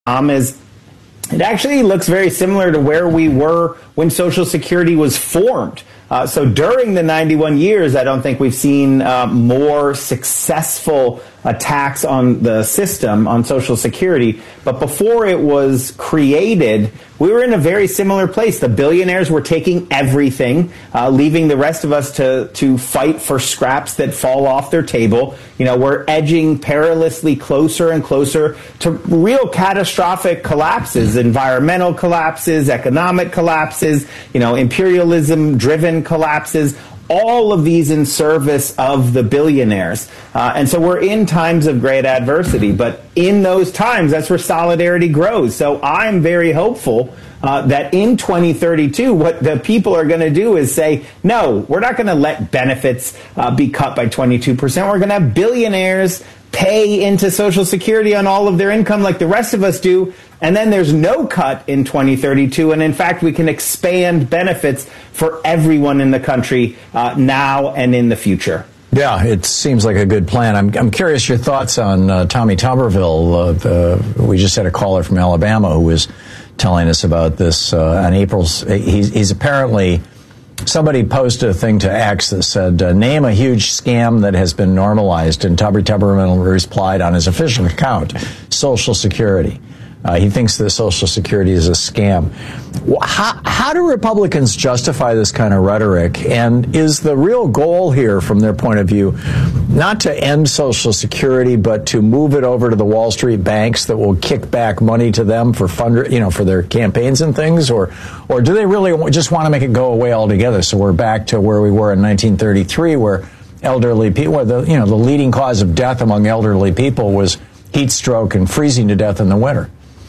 Is it actually looks very similar to where we were when Social Security was formed. So during the 91 years, I don't think we've seen more successful attacks on the system, on Social Security. But before it was created, we were in a very similar place. The billionaires were taking everything, leaving the rest of us to fight for scraps that fall off their table. You know, we're edging perilously closer and closer to real catastrophic collapses, environmental collapses, economic collapses, imperialism-driven collapses. All of these in service of the billionaires. And so we're in times of great adversity. But in those times, that's where solidarity grows. So I'm very hopeful that in 2032, what the people are going to do is say, no, we're not going to let benefits be cut by 22%. We're going to have billionaires pay into Social Security on all of their income like the rest of us do, and then there's no cut in 2032, and in fact we can expand benefits for everyone in the country now and in the future. Yeah, it seems like a good plan. I'm curious your thoughts on Tommy Tuberville. We just had a caller from Alabama who was telling us about this on April's. He's apparently... Somebody posted a thing to X that said, name a huge scam that has been normalized, and Tommy Tuberville replied on his official account, Social Security. He thinks that Social Security is a scam. How do Republicans justify this kind of rhetoric? And is the real goal here, from their point of view, not to end Social Security, but to move it over to the Wall Street banks that will kick back money to them for for their campaigns and things, or do they really just want to make it go away altogether? So we're back to where we were in 1933, where elderly people, where the leading cause of death among elderly people was heat stroke and freezing to death in the winter.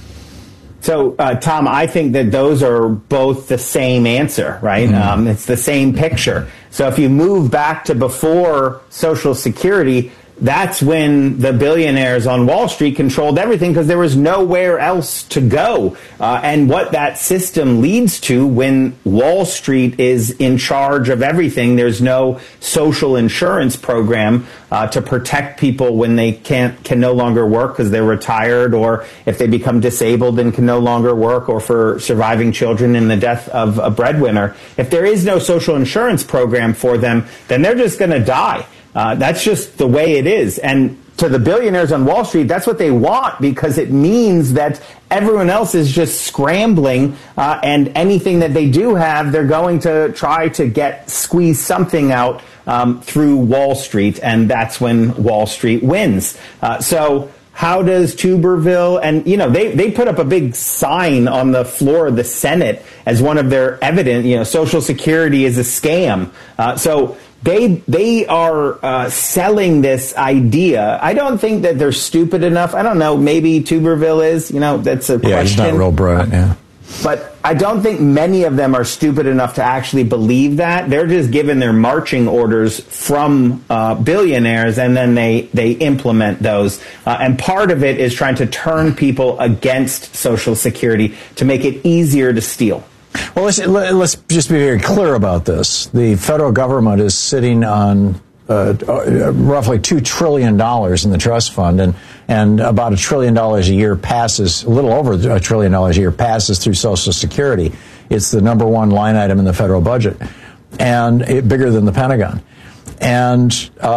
So, Tom, I think that those are both the same answer, right? Mm-hmm. It's the same picture. So if you move back to before Social Security, that's when the billionaires on Wall Street controlled everything because there was nowhere else to go. And what that system leads to when Wall Street is in charge of everything, there's no social insurance program to protect people when they can no longer work because they're retired, or if they become disabled and can no longer work, or for surviving children in the death of a breadwinner. If there is no social insurance program for them, then they're just going to die. That's just the way it is. And to the billionaires on Wall Street, that's what they want, because it means that everyone else is just scrambling, and anything that they do have, they're going to try to squeeze something out through Wall Street, and that's when Wall Street wins. So how does Tuberville, and they put up a big sign on the floor of the Senate as one of their evidence, Social Security is a scam. So They are selling this idea. I don't think that they're stupid enough. I don't know. Maybe Tuberville is. That's a question. Yeah, he's not real bright. Yeah. But I don't think many of them are stupid enough to actually believe that. They're just given their marching orders from billionaires, and then they implement those. And part of it is trying to turn people against Social Security to make it easier to steal. Well, let's just be very clear about this. The federal government is sitting on roughly $2 trillion in the trust fund, and about $1 trillion a year passes, a little over $1 trillion a year passes through Social Security. It's the number one line item in the federal budget, and bigger than the Pentagon. And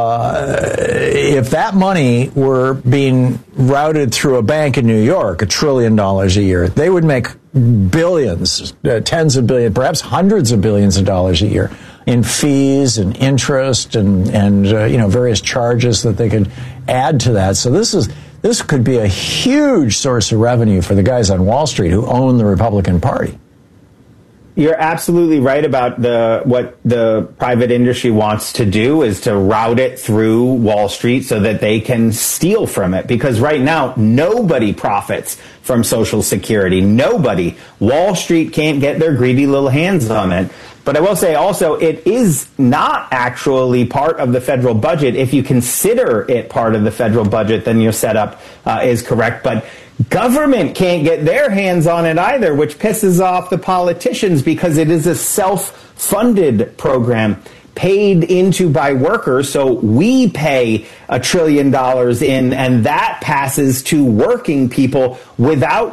if that money were being routed through a bank in New York, $1 trillion a year, they would make billions, tens of billions, perhaps hundreds of billions of dollars a year in fees and interest and various charges that they could add to that. So this could be a huge source of revenue for the guys on Wall Street who own the Republican Party. You're absolutely right about what the private industry wants to do is to route it through Wall Street so that they can steal from it. Because right now, nobody profits from Social Security. Nobody. Wall Street can't get their greedy little hands on it. But I will say also, it is not actually part of the federal budget. If you consider it part of the federal budget, then your setup is correct. But government can't get their hands on it either, which pisses off the politicians because it is a self-funded program. paid into by workers. So we pay $1 trillion in, and that passes to working people without